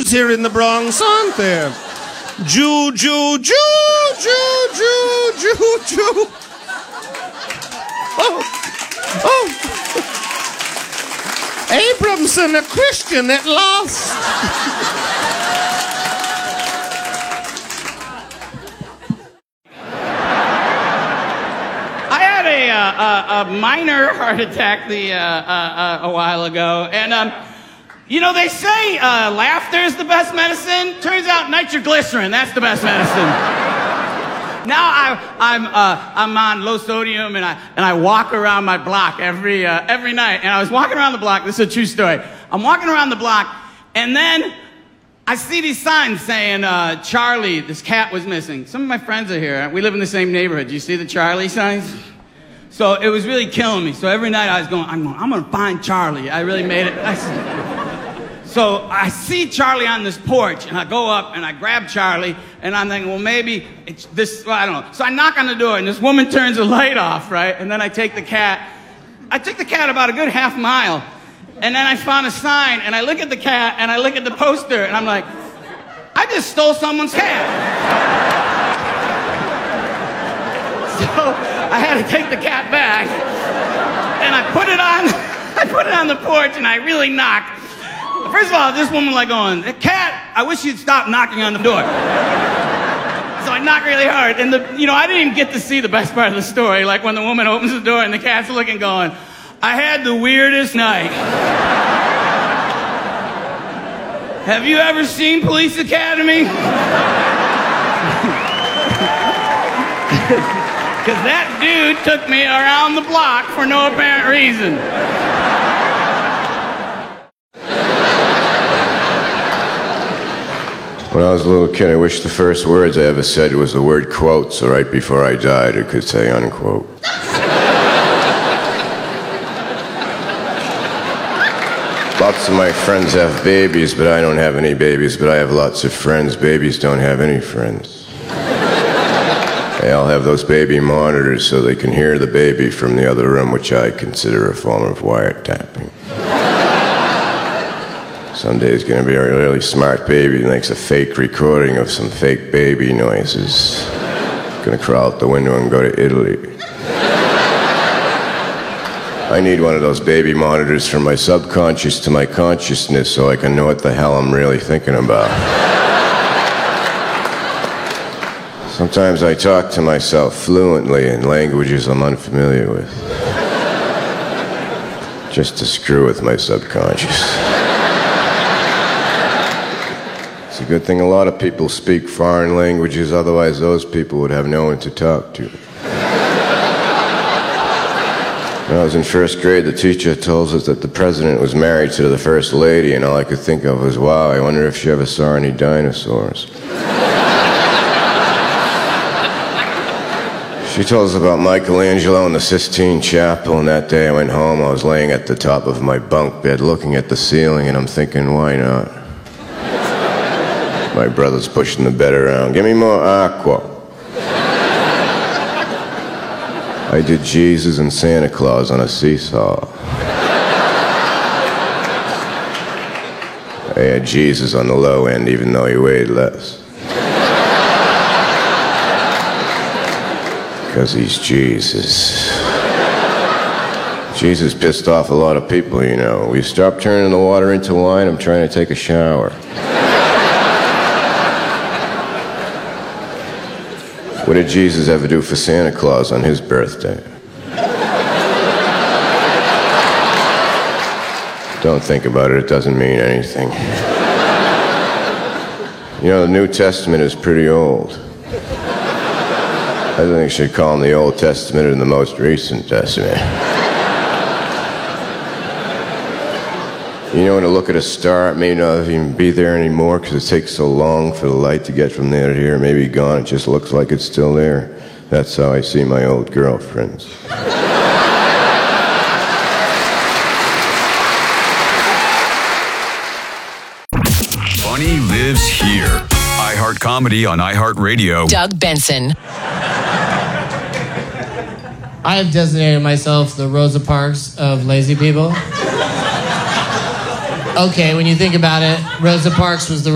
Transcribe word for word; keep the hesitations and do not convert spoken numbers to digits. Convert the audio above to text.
Jews here in the Bronx, aren't there? Jew, Jew, Jew, Jew, Jew, Jew, Jew. Oh, oh. Abramson, a Christian at last. I had a, uh, a, a minor heart attack the, uh, uh, uh, a while ago, and um, you know, they say uh, laughter is the best medicine. Turns out nitroglycerin, that's the best medicine. Now I, I'm uh, I'm on low sodium, and I and I walk around my block every uh, every night. And I was walking around the block. This is a true story. I'm walking around the block, and then I see these signs saying uh, Charlie, this cat was missing. Some of my friends are here. We live in the same neighborhood. Do you see the Charlie signs? So it was really killing me. So every night I was going, I'm going, I'm going to find Charlie. I really made it. I, So I see Charlie on this porch, and I go up, and I grab Charlie, and I'm thinking, well, maybe it's this, well, I don't know. So I knock on the door, and this woman turns the light off, right? And then I take the cat. I took the cat about a good half mile, and then I found a sign, and I look at the cat, and I look at the poster, and I'm like, I just stole someone's cat. So I had to take the cat back, and I put it on, I put it on the porch, and I really knocked. First of all, this woman like going, cat, I wish you'd stop knocking on the door. So I knocked really hard. And, the, you know, I didn't even get to see the best part of the story, like when the woman opens the door and the cat's looking going, I had the weirdest night. Have you ever seen Police Academy? Because that dude took me around the block for no apparent reason. When I was a little kid, I wish the first words I ever said was the word quote, so right before I died, I could say unquote. Lots of my friends have babies, but I don't have any babies, but I have lots of friends. Babies don't have any friends. They all have those baby monitors so they can hear the baby from the other room, which I consider a form of wiretapping. Someday he's going to be a really smart baby who makes a fake recording of some fake baby noises. Going to crawl out the window and go to Italy. I need one of those baby monitors from my subconscious to my consciousness so I can know what the hell I'm really thinking about. Sometimes I talk to myself fluently in languages I'm unfamiliar with. Just to screw with my subconscious. It's a good thing a lot of people speak foreign languages, otherwise those people would have no one to talk to. When I was in first grade, the teacher told us that the president was married to the first lady, and all I could think of was, wow, I wonder if she ever saw any dinosaurs. She told us about Michelangelo and the Sistine Chapel, and that day I went home, I was laying at the top of my bunk bed looking at the ceiling, and I'm thinking, why not? My brother's pushing the bed around. Give me more aqua. I did Jesus and Santa Claus on a seesaw. I had Jesus on the low end, even though he weighed less. Because he's Jesus. Jesus pissed off a lot of people, you know. Will you stop turning the water into wine? I'm trying to take a shower. What did Jesus ever do for Santa Claus on his birthday? Don't think about it, it doesn't mean anything. You know, the New Testament is pretty old. I think you should call them the Old Testament and the most recent Testament. You know, when to look at a star, it may not even be there anymore because it takes so long for the light to get from there to here. Maybe gone, it just looks like it's still there. That's how I see my old girlfriends. Funny lives here. iHeart Comedy on iHeartRadio. Doug Benson. I have designated myself the Rosa Parks of lazy people. Okay, when you think about it, Rosa Parks was the